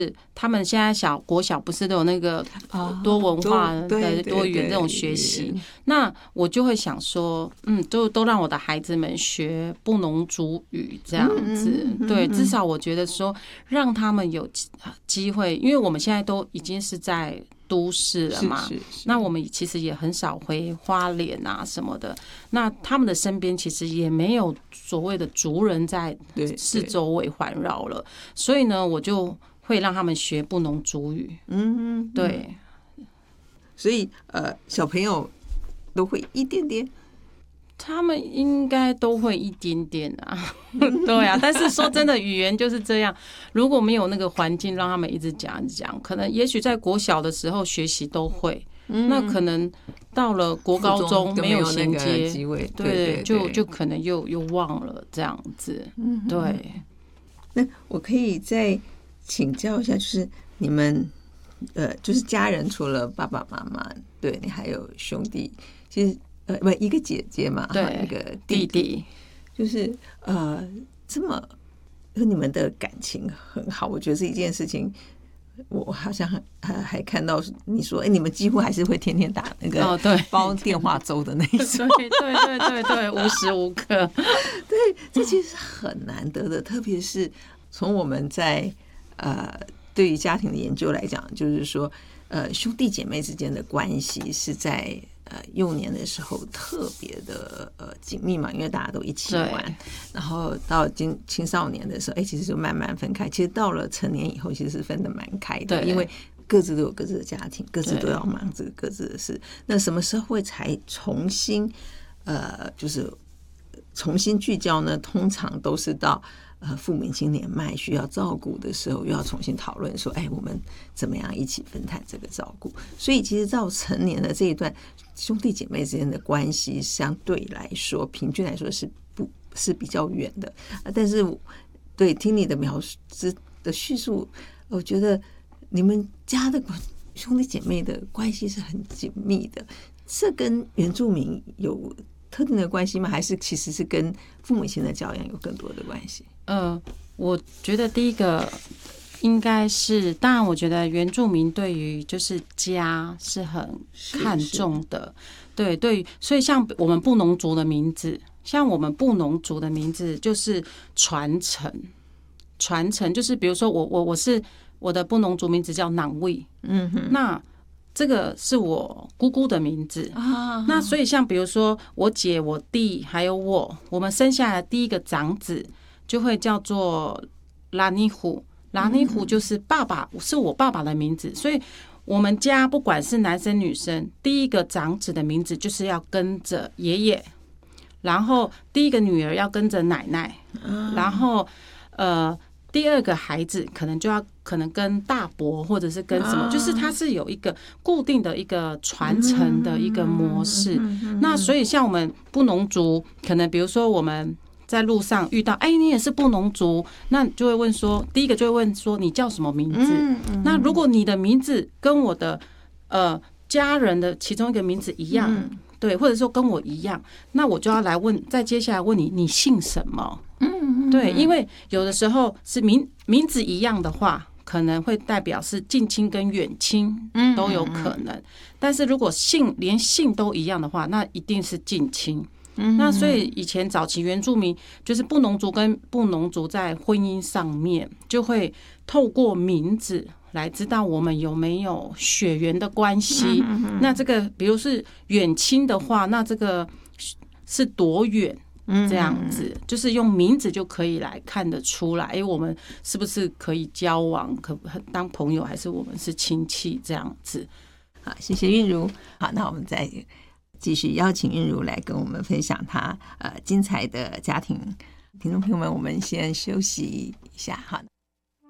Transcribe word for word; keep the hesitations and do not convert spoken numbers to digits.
他们现在小国小不是都有那个多文化的多语言这种学习，那我就会想说，嗯，都都让我的孩子们学布农族语这样子，对，至少我觉得说让他们有机会，因为我们现在都已经是在都市了嘛，是是是，那我们其实也很少回花莲啊什么的，那他们的身边其实也没有所谓的族人在四周围环绕了，所以呢，我就会让他们学布农族语。嗯，对， 所以呃，小朋友都会一点点。 他们应该都会一点点啊，对啊。但是说真的，语言就是这样，如果没有那个环境让他们一直讲讲，可能也许在国小的时候学习都会，嗯、那可能到了国高中没有衔接， 机会， 对，对对对，就就可能又又忘了这样子。嗯，对。 那我可以再请教一下，就是你们呃，就是家人除了爸爸妈妈，对你还有兄弟，其实。呃，不，一个姐姐嘛， 对， 一个弟弟，弟弟就是呃，这么你们的感情很好，我觉得是一件事情。我好像还还看到你说，哎，你们几乎还是会天天打那个哦，对， 包电话粥的那一种， 对对对对对，无时无刻。 对，这其实很难得的，特别是从我们在呃对于家庭的研究来讲，就是说，呃，兄弟姐妹之间的关系是在。呃，幼年的时候特别的呃紧密嘛，因为大家都一起玩，然后到青青少年的时候，哎，其实就慢慢分开。其实到了成年以后，其实是分得蛮开的，因为各自都有各自的家庭，各自都要忙这个各自的事。那什么时候会才重新呃，就是重新聚焦呢？通常都是到。呃，父母亲年迈需要照顾的时候，又要重新讨论说，哎，我们怎么样一起分摊这个照顾？所以，其实到成年的这一段，兄弟姐妹之间的关系，相对来说，平均来说是不是比较远的。但是，对听你的描述的叙述，我觉得你们家的兄弟姐妹的关系是很紧密的。这跟原住民有特定的关系吗？还是其实是跟父母亲的教养有更多的关系？ 呃，我觉得第一个应该是，当然，我觉得原住民对于就是家是很看重的，对对，所以像我们布农族的名字，像我们布农族的名字就是传承，传承就是比如说我我我是我的布农族名字叫囊卫，嗯哼，那这个是我姑姑的名字啊，那所以像比如说我姐、我弟还有我，我们生下来的第一个长子。就会叫做拉尼虎，拉尼虎就是爸爸，是我爸爸的名字，所以我们家不管是男生女生，第一个长子的名字就是要跟着爷爷，然后第一个女儿要跟着奶奶，然后呃第二个孩子可能就要可能跟大伯或者是跟什么，就是它是有一个固定的一个传承的一个模式。那所以像我们布农族，可能比如说我们。在路上遇到，哎，你也是布农族，那就会问说，第一个就会问说你叫什么名字？嗯嗯、那如果你的名字跟我的呃家人的其中一个名字一样，嗯、对，或者说跟我一样，那我就要来问，再接下来问你，你姓什么？嗯，对，因为有的时候是名名字一样的话，可能会代表是近亲跟远亲都有可能，但是如果姓连姓都一样的话，那一定是近亲。那所以以前早期原住民就是布农族跟布农族在婚姻上面就会透过名字来知道我们有没有血缘的关系。那这个比如是远亲的话，那这个是多远？这样子就是用名字就可以来看得出来，哎，我们是不是可以交往，可当朋友，还是我们是亲戚这样子？ 好，谢谢韵如。好，那我们再。继续邀请韵如来跟我们分享她呃精彩的家庭。听众朋友们，我们先休息一下，好。